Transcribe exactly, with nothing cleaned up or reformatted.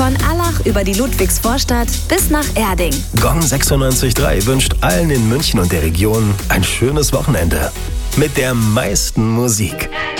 Von Allach über die Ludwigsvorstadt bis nach Erding. Gong sechsundneunzig Komma drei wünscht allen in München und der Region ein schönes Wochenende. Mit der meisten Musik.